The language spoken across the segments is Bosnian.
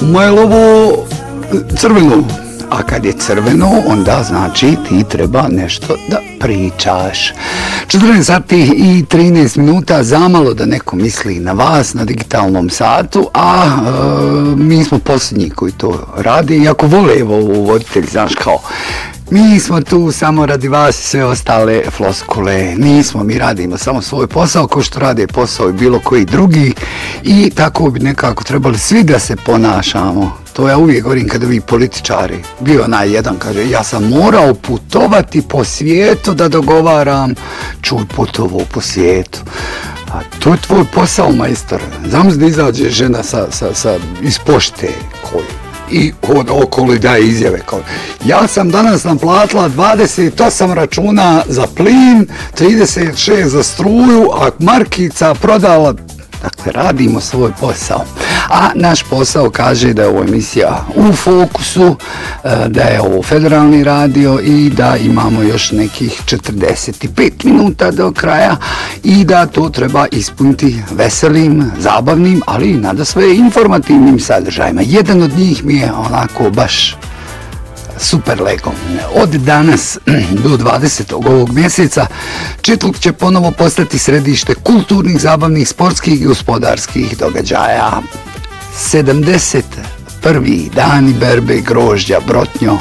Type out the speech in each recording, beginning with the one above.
Moje je ovo crveno. A kad je crveno, onda znači ti treba nešto da pričaš. 14 sati i 13 minuta, zamalo da neko misli na vas na digitalnom satu, a mi smo posljednji koji to rade. Iako vole ovo voditelji, znaš kao, mi smo tu samo radi vas i sve ostale floskule. Nismo, mi radimo samo svoj posao kao što rade posao i bilo koji drugi i tako bi nekako trebali svi da se ponašamo. To ja uvijek govorim kada vi političari, bio onaj jedan, kaže, ja sam morao putovati po svijetu da dogovaram, čuj, putovao po svijetu. A to je tvoj posao, majstor. Znam da izađe žena iz pošte koju i okolo daje izjave kao, ja sam danas naplatila 28 računa za plin, 36 za struju, a markica prodala. Dakle, radimo svoj posao. A naš posao kaže da je ovo emisija u fokusu, da je ovo federalni radio i da imamo još nekih 45 minuta do kraja i da to treba ispuniti veselim, zabavnim, ali i nadasve informativnim sadržajima. Jedan od njih mi je onako baš super lego. Od danas do 20. ovog mjeseca Čitluk će ponovo postati središte kulturnih, zabavnih, sportskih i gospodarskih događaja. 71. dani berbe grožđa Brotnjo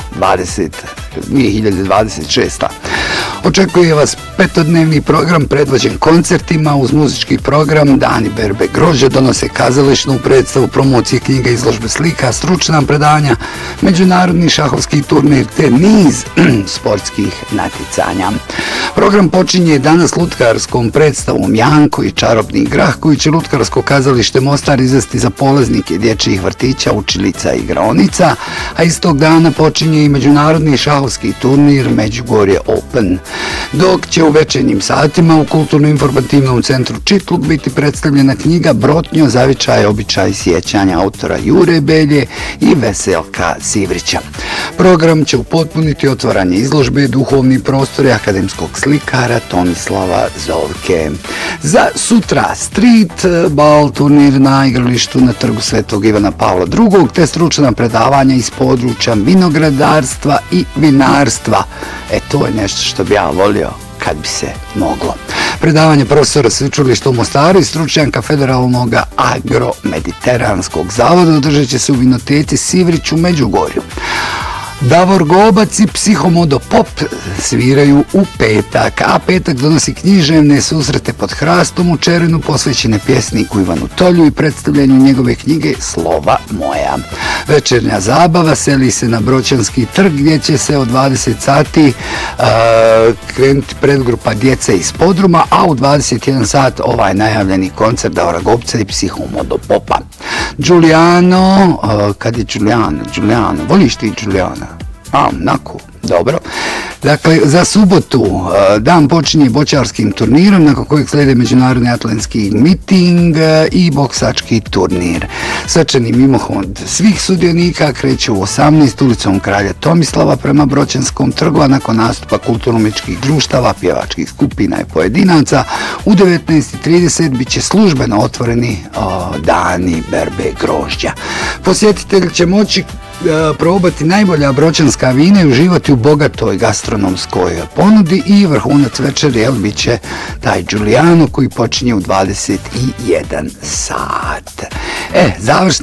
2026. Očekuje vas petodnevni program predvođen koncertima uz muzički program. Dani berbe grožđa donose kazališnu predstavu, promocije knjiga, izložbe slika, stručna predavanja, međunarodni šahovski turnir te niz sportskih natjecanja. Program počinje danas lutkarskom predstavom Janko i čarobni grah koji će lutkarsko kazalište Mostar izvesti za polaznike dječjih vrtića, učilica i igraonica, a istog dana počinje i međunarodni šahovski turnir Međugorje Open. Dok će u večernjim satima u kulturno-informativnom centru Čitluk biti predstavljena knjiga Brotnjo, zavičaj, običaj, sjećanja autora Jure Belje i Veselka Sivrića. Program će upotpuniti otvaranje izložbe Duhovni prostori akademskog slikara Tomislava Zovke. Za sutra street bal turnir na igralištu na trgu Svetog Ivana Pavla II, te stručna predavanja iz područja vinogradarstva i vinarstva. To je nešto što bi ja volio kad bi se moglo. Predavanje profesora sveučilišta u Mostaru i stručnjaka Federalnog agromediteranskog zavoda održat će se u vinoteci Sivrić u Međugorju. Davor Gobac i Psihomodo Pop sviraju u petak, a petak donosi književne susrete pod hrastom u Čerinu posvećene pjesniku Ivanu Tolju i predstavljanju njegove knjige Slova moja. Večernja zabava seli se na Broćanski trg gdje će se od 20 sati krenuti predgrupa djece iz Podruma, a u 21 sat ovaj najavljeni koncert Davora Gobca i Psihomodo Popa. Giuliano, kad je Giuliano, voliš ti Giuliana? Nako, dobro. Dakle, za subotu dan počinje boćarskim turnirom, nakon kojeg slijede međunarodni atletski miting i boksački turnir. Srčani mimohod svih sudionika kreće u 18 ulicom Kralja Tomislava prema Broćanskom trgu, a nakon nastupa kulturno-umjetničkih društava, pjevačkih skupina i pojedinaca, u 19:30 bit će službeno otvoreni dani berbe grožđa. Posjetitelj će moći probati najbolja broćanska vina i uživati u bogatoj gastronomskoj ponudi i vrhunac večeri bit će taj Giuliano koji počinje u 21 sat. Završna